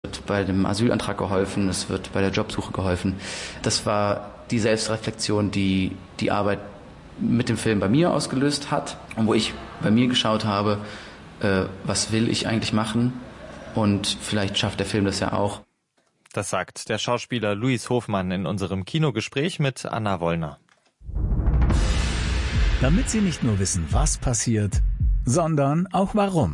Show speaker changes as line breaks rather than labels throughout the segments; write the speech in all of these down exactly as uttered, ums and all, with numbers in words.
Es wird bei dem Asylantrag geholfen, es wird bei der Jobsuche geholfen. Das war die Selbstreflexion, die die Arbeit mit dem Film bei mir ausgelöst hat und wo ich bei mir geschaut habe, äh, was will ich eigentlich machen, und vielleicht schafft der Film das ja auch.
Das sagt der Schauspieler Luis Hofmann in unserem Kinogespräch mit Anna Wollner.
Damit Sie nicht nur wissen, was passiert, sondern auch warum.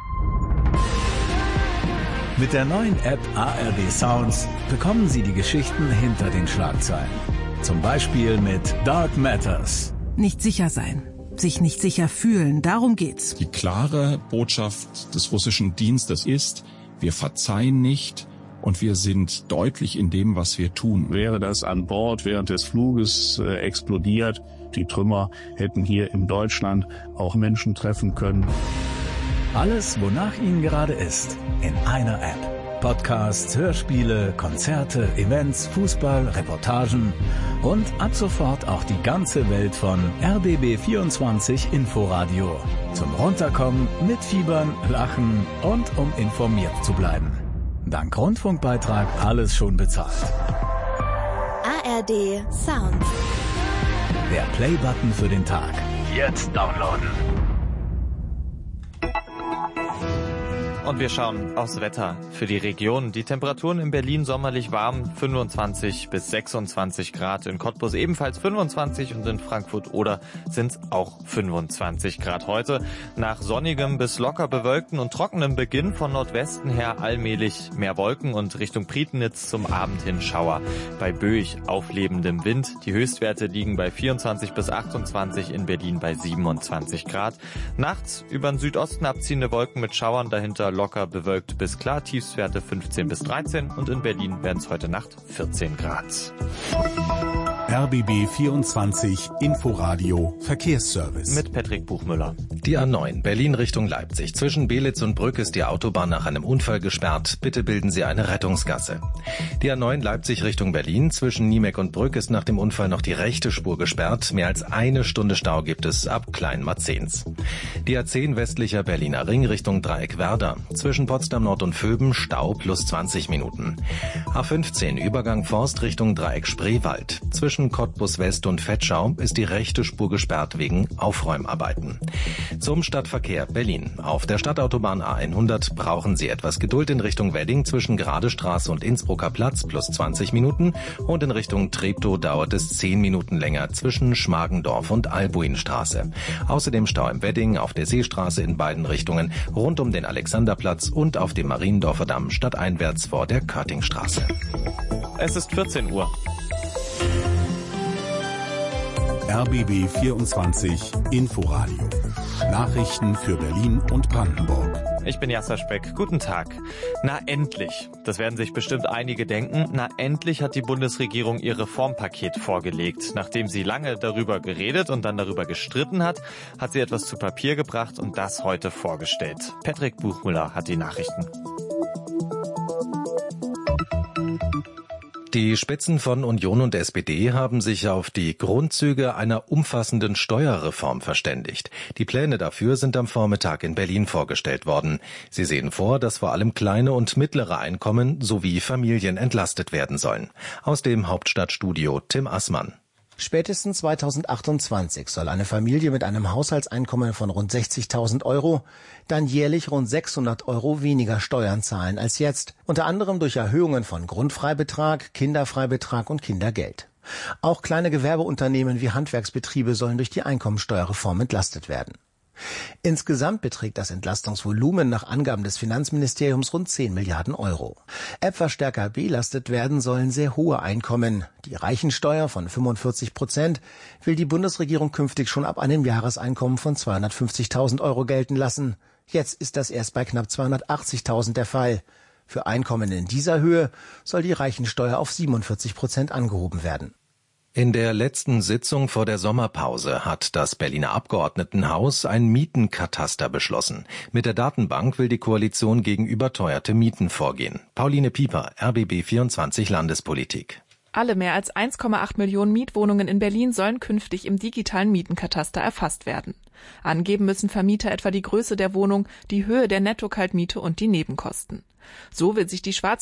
Mit der neuen App A R D Sounds bekommen Sie die Geschichten hinter den Schlagzeilen. Zum Beispiel mit Dark Matters.
Nicht sicher sein, sich nicht sicher fühlen, darum geht's.
Die klare Botschaft des russischen Dienstes ist, wir verzeihen nicht und wir sind deutlich in dem, was wir tun.
Wäre das an Bord während des Fluges äh, explodiert, die Trümmer hätten hier in Deutschland auch Menschen treffen können.
Alles, wonach Ihnen gerade ist, in einer App. Podcasts, Hörspiele, Konzerte, Events, Fußball, Reportagen und ab sofort auch die ganze Welt von R B B vierundzwanzig Inforadio. Zum Runterkommen, mitfiebern, lachen und um informiert zu bleiben. Dank Rundfunkbeitrag alles schon bezahlt.
A R D Sound.
Der Play-Button für den Tag. Jetzt downloaden.
Und wir schauen aufs Wetter für die Region. Die Temperaturen in Berlin sommerlich warm, fünfundzwanzig bis sechsundzwanzig Grad. In Cottbus ebenfalls fünfundzwanzig und in Frankfurt Oder sind es auch fünfundzwanzig Grad heute. Nach sonnigem bis locker bewölkten und trockenem Beginn von Nordwesten her allmählich mehr Wolken und Richtung Prietnitz zum Abend hin Schauer. Bei böig auflebendem Wind. Die Höchstwerte liegen bei vierundzwanzig bis achtundzwanzig, in Berlin bei siebenundzwanzig Grad. Nachts über den Südosten abziehende Wolken mit Schauern, dahinter locker bewölkt bis klar, Tiefstwerte fünfzehn bis dreizehn und in Berlin werden es heute Nacht vierzehn Grad.
R B B vierundzwanzig Inforadio Verkehrsservice.
Mit Patrick Buchmüller.
Die A neun Berlin Richtung Leipzig. Zwischen Belitz und Brück ist die Autobahn nach einem Unfall gesperrt. Bitte bilden Sie eine Rettungsgasse. Die A neun Leipzig Richtung Berlin. Zwischen Niemeck und Brück ist nach dem Unfall noch die rechte Spur gesperrt. Mehr als eine Stunde Stau gibt es ab Kleinmarzens. Die A zehn westlicher Berliner Ring Richtung Dreieckwerder. Zwischen Potsdam Nord und Vöben Stau plus zwanzig Minuten. A fünfzehn Übergang Forst Richtung Dreieck Spreewald. Zwischen Cottbus West und Vetschau ist die rechte Spur gesperrt wegen Aufräumarbeiten. Zum Stadtverkehr Berlin. Auf der Stadtautobahn A hundert brauchen Sie etwas Geduld in Richtung Wedding zwischen Gradestraße und Innsbrucker Platz plus zwanzig Minuten und in Richtung Treptow dauert es zehn Minuten länger zwischen Schmargendorf und Albuinstraße. Außerdem Stau im Wedding, auf der Seestraße in beiden Richtungen, rund um den Alexanderplatz und auf dem Mariendorfer Damm stadteinwärts vor der Körtingstraße.
Es ist vierzehn Uhr.
R B B vierundzwanzig Inforadio. Nachrichten für Berlin und Brandenburg.
Ich bin Jasser Speck. Guten Tag. Na endlich. Das werden sich bestimmt einige denken. Na endlich hat die Bundesregierung ihr Reformpaket vorgelegt. Nachdem sie lange darüber geredet und dann darüber gestritten hat, hat sie etwas zu Papier gebracht und das heute vorgestellt. Patrick Buchmüller hat die Nachrichten.
Die Spitzen von Union und S P D haben sich auf die Grundzüge einer umfassenden Steuerreform verständigt. Die Pläne dafür sind am Vormittag in Berlin vorgestellt worden. Sie sehen vor, dass vor allem kleine und mittlere Einkommen sowie Familien entlastet werden sollen. Aus dem Hauptstadtstudio Tim Assmann.
Spätestens zweitausendachtundzwanzig soll eine Familie mit einem Haushaltseinkommen von rund sechzigtausend Euro dann jährlich rund sechshundert Euro weniger Steuern zahlen als jetzt, unter anderem durch Erhöhungen von Grundfreibetrag, Kinderfreibetrag und Kindergeld. Auch kleine Gewerbeunternehmen wie Handwerksbetriebe sollen durch die Einkommensteuerreform entlastet werden. Insgesamt beträgt das Entlastungsvolumen nach Angaben des Finanzministeriums rund zehn Milliarden Euro. Etwas stärker belastet werden sollen sehr hohe Einkommen. Die Reichensteuer von fünfundvierzig Prozent will die Bundesregierung künftig schon ab einem Jahreseinkommen von zweihundertfünfzigtausend Euro gelten lassen. Jetzt ist das erst bei knapp zweihundertachtzigtausend der Fall. Für Einkommen in dieser Höhe soll die Reichensteuer auf siebenundvierzig Prozent angehoben werden.
In der letzten Sitzung vor der Sommerpause hat das Berliner Abgeordnetenhaus ein Mietenkataster beschlossen. Mit der Datenbank will die Koalition gegen überteuerte Mieten vorgehen. Pauline Pieper, R B B vierundzwanzig Landespolitik.
Alle mehr als eins Komma acht Millionen Mietwohnungen in Berlin sollen künftig im digitalen Mietenkataster erfasst werden. Angeben müssen Vermieter etwa die Größe der Wohnung, die Höhe der Netto-Kaltmiete und die Nebenkosten. So will sich die Schwarz